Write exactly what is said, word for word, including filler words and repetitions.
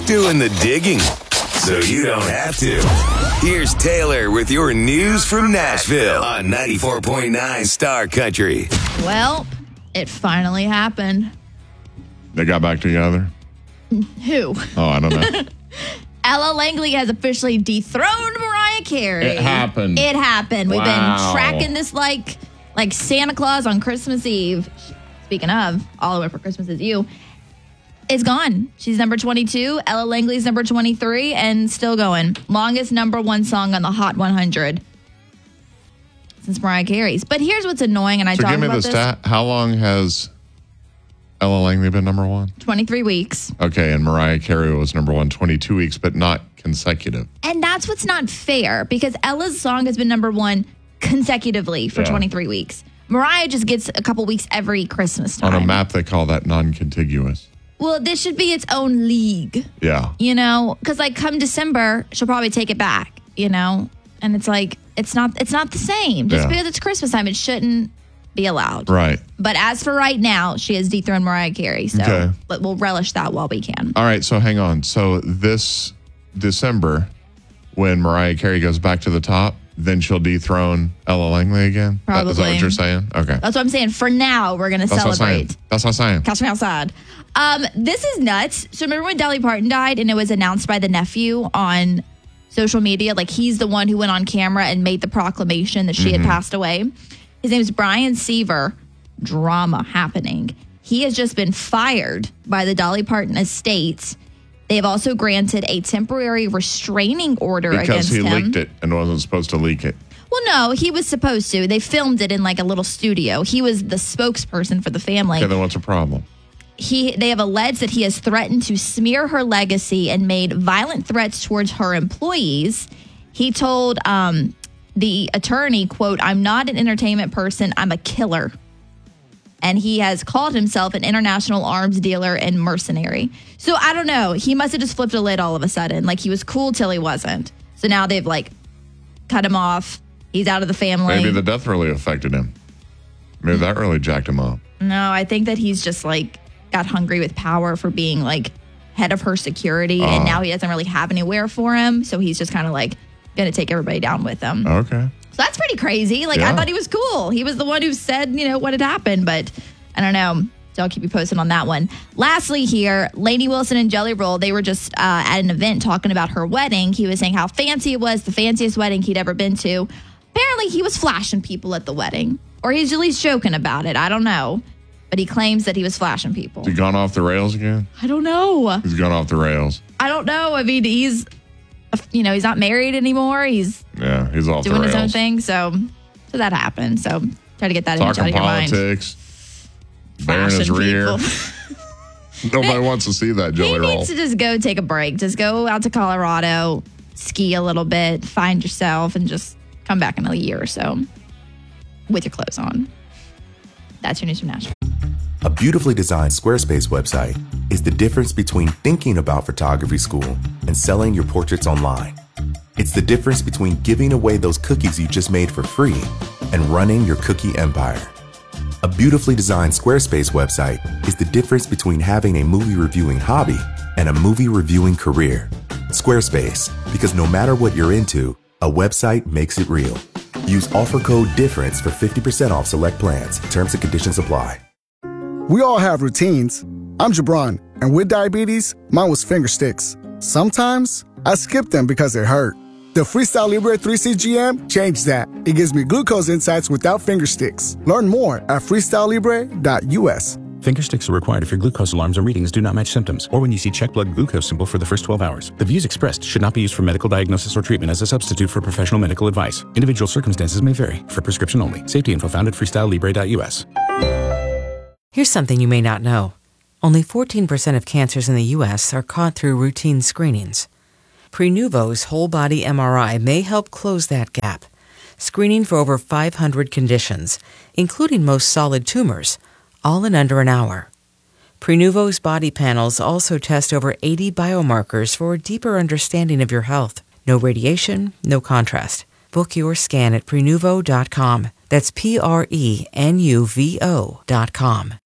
doing the digging, so you don't have to. Here's Taylor with your news from Nashville on ninety-four point nine Star Country. Well, it finally happened. They got back together? Who? Oh, I don't know. Ella Langley has officially dethroned Mariah Carey. It happened. It happened. We've Wow. been tracking this like like Santa Claus on Christmas Eve. Speaking of, All I Want for Christmas Is You. It's gone. She's number twenty-two. Ella Langley's number twenty-three and still going. Longest number one song on the Hot one hundred since Mariah Carey's. But here's what's annoying, and I so talked give me about the this. stat. How long has Ella Langley been number one? twenty-three weeks. Okay, and Mariah Carey was number one twenty-two weeks, but not consecutive. And that's what's not fair, because Ella's song has been number one consecutively for Yeah. twenty-three weeks. Mariah just gets a couple weeks every Christmas time. On a map, they call that non-contiguous. Well, this should be its own league, Yeah. you know? Because, like, come December, she'll probably take it back, you know? And it's like, it's not it's not the same. Just Yeah. because it's Christmas time, it shouldn't be allowed. Right. But as for right now, she has dethroned Mariah Carey. So Okay. but we'll relish that while we can. All right, so hang on. So this December, when Mariah Carey goes back to the top, then she'll dethrone Ella Langley again? That- Is that Probably. what you're saying? Okay. That's what I'm saying. For now, we're going to That's what I'm saying. celebrate. That's what I'm saying. Catch me outside. Um, this is nuts. So remember when Dolly Parton died and it was announced by the nephew on social media? Like, he's the one who went on camera and made the proclamation that she Mm-hmm. had passed away. His name is Brian Seaver. Drama happening. He has just been fired by the Dolly Parton estate. They have also granted a temporary restraining order Because against he him. leaked it and wasn't supposed to leak it. Well, no, he was supposed to. They filmed it in like a little studio. He was the spokesperson for the family. Okay, then what's the problem? He they have alleged that he has threatened to smear her legacy and made violent threats towards her employees. He told um, the attorney, quote, "I'm not an entertainment person, I'm a killer." And he has called himself an international arms dealer and mercenary. So I don't know. He must have just flipped a lid all of a sudden. Like, he was cool till he wasn't. So now they've like cut him off. He's out of the family. Maybe the death really affected him. Maybe that really jacked him up. No, I think that he's just like got hungry with power for being like head of her security, Uh. and now he doesn't really have anywhere for him, so he's just kind of like gonna take everybody down with him. Okay. So that's pretty crazy. Like, I Yeah. thought he was cool. He was the one who said, you know, what had happened, but I don't know. So I'll keep you posted on that one. Lastly here, Lainey Wilson and Jelly Roll, they were just uh, at an event talking about her wedding. He was saying how fancy it was, the fanciest wedding he'd ever been to. Apparently, he was flashing people at the wedding, or he's at least joking about it. I don't know. But he claims that he was flashing people. Has he gone off the rails again? I don't know. He's gone off the rails. I don't know. I mean, he's, you know, he's not married anymore. He's Yeah, he's off doing the his own rails. thing. So, so that happened. So try to get that image out Talking of your mind. politics. Bearing his Flashing rear. people. Nobody wants to see that He jelly roll. needs to just go take a break. Just go out to Colorado, ski a little bit, find yourself, and just come back in a year or so with your clothes on. That's your news from Nashville. A beautifully designed Squarespace website is the difference between thinking about photography school and selling your portraits online. It's the difference between giving away those cookies you just made for free and running your cookie empire. A beautifully designed Squarespace website is the difference between having a movie reviewing hobby and a movie reviewing career. Squarespace, because no matter what you're into, a website makes it real. Use offer code DIFFERENCE for fifty percent off select plans. Terms and conditions apply. We all have routines. I'm Jabron, and with diabetes, mine was finger sticks. Sometimes I skip them because it hurt. The Freestyle Libre three C G M changed that. It gives me glucose insights without finger sticks. Learn more at freestyle libre dot U S. Finger sticks are required if your glucose alarms or readings do not match symptoms, or when you see check blood glucose symbol for the first twelve hours. The views expressed should not be used for medical diagnosis or treatment as a substitute for professional medical advice. Individual circumstances may vary. For prescription only. Safety info found at freestyle libre dot U S. Here's something you may not know. Only fourteen percent of cancers in the U S are caught through routine screenings. Prenuvo's whole-body M R I may help close that gap, screening for over five hundred conditions, including most solid tumors, all in under an hour. Prenuvo's body panels also test over eighty biomarkers for a deeper understanding of your health. No radiation, no contrast. Book your scan at prenuvo dot com. That's P R E N U V O dot com.